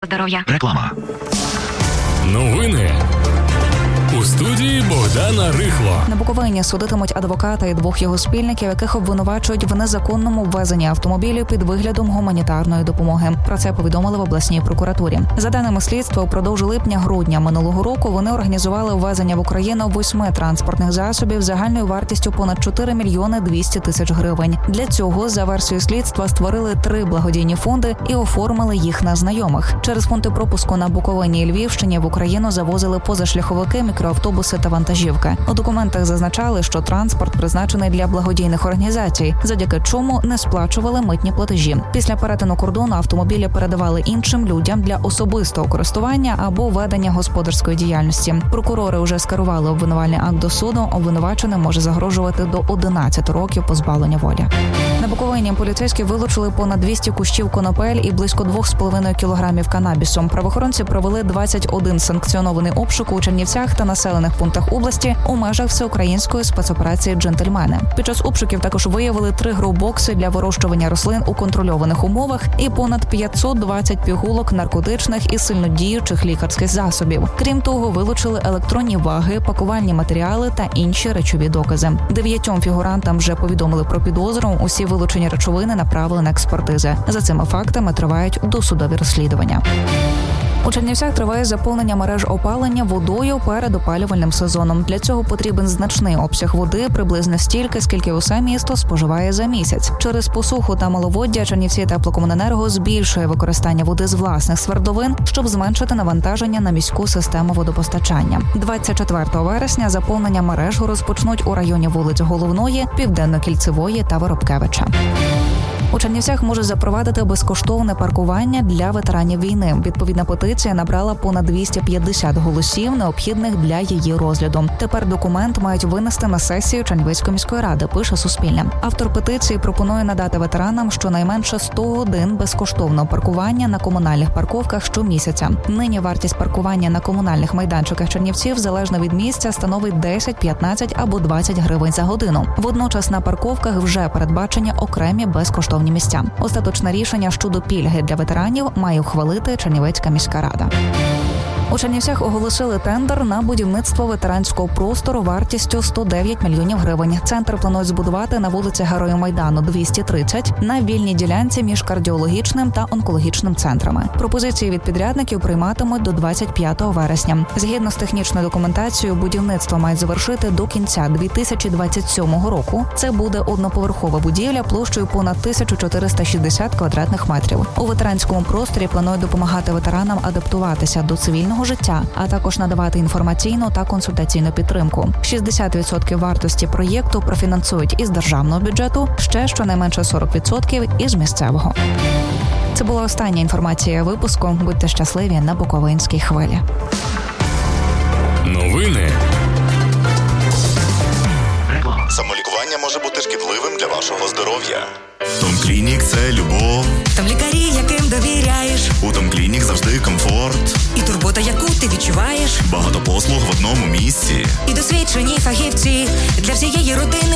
здоров'я. Реклама. Новини. У студії Богдана Рихло. На Буковині судитимуть адвоката і двох його спільників, яких обвинувачують в незаконному ввезенні автомобілів під виглядом гуманітарної допомоги. Про це повідомили в обласній прокуратурі. За даними слідства, упродовж липня-грудня минулого року вони організували ввезення в Україну 8 транспортних засобів загальною вартістю понад 4 мільйони 200 тисяч гривень. Для цього, за версією слідства, створили 3 благодійні фонди і оформили їх на знайомих. Через пункти пропуску на Буковині і Львівщині в Україну завозили позашляховики, мікроавтобуси та вантажівки. У документах зазначали, що транспорт призначений для благодійних організацій, завдяки чому не сплачували митні платежі. Після перетину кордону автомобілі передавали іншим людям для особистого користування або ведення господарської діяльності. Прокурори вже скерували обвинувальний акт до суду. Обвинуваченим може загрожувати до 11 років позбавлення волі. На Буковині поліцейські вилучили понад 200 кущів конопель і близько 2,5 кілограмів канабісу. Правоохоронці провели 21 санкціонований обшук у Чернівцях та населених пунктах області у межах всеукраїнської спецоперації «Джентльмени». Під час обшуків також виявили 3 гроу-бокси для вирощування рослин у контрольованих умовах і понад 520 пігулок наркотичних і сильнодіючих лікарських засобів. Крім того, вилучили електронні ваги, пакувальні матеріали та інші речові докази. 9 фігурантам вже повідомили про підозру. Усі вилучені речовини направили на експертизи. За цими фактами тривають досудові розслідування. У Чернівцях триває заповнення мереж опалення водою перед опалювальним сезоном. Для цього потрібен значний обсяг води, приблизно стільки, скільки усе місто споживає за місяць. Через посуху та маловоддя Чернівці теплокомуненерго збільшує використання води з власних свердловин, щоб зменшити навантаження на міську систему водопостачання. 24 вересня заповнення мереж розпочнуть у районі вулиць Головної, Південно-Кільцевої та Воробкевича. У Чернівцях може запровадити безкоштовне паркування для ветеранів війни. Відповідна петиція набрала понад 250 голосів, необхідних для її розгляду. Тепер документ мають винести на сесію Чернівецької міської ради, пише Суспільне. Автор петиції пропонує надати ветеранам щонайменше 100 годин безкоштовного паркування на комунальних парковках щомісяця. Нині вартість паркування на комунальних майданчиках Чернівців залежно від місця становить 10, 15 або 20 гривень за годину. Водночас на парковках вже передбачені окремі безкоштовні місця. Остаточне рішення щодо пільги для ветеранів має ухвалити Чернівецька міська рада. У Чернівцях оголосили тендер на будівництво ветеранського простору вартістю 109 мільйонів гривень. Центр планують збудувати на вулиці Героїв Майдану 230 на вільній ділянці між кардіологічним та онкологічним центрами. Пропозиції від підрядників прийматимуть до 25 вересня. Згідно з технічною документацією, будівництво мають завершити до кінця 2027 року. Це буде одноповерхова будівля площею понад 1460 квадратних метрів. У ветеранському просторі планують допомагати ветеранам адаптуватися до цивільного життя, а також надавати інформаційну та консультаційну підтримку. 60% вартості проєкту профінансують із державного бюджету, ще щонайменше 40% із місцевого. Це була остання інформація випуску. Будьте щасливі на Буковинській хвилі. Новини. Самолікування може бути шкідливим для вашого здоров'я. Том Клінік – це любов. Там лікарі, яким довіряєш. У Том Клінік завжди комфорт. І турбота, яку ти відчуваєш. Багато послуг в одному місці. І досвідчені фахівці для всієї родини.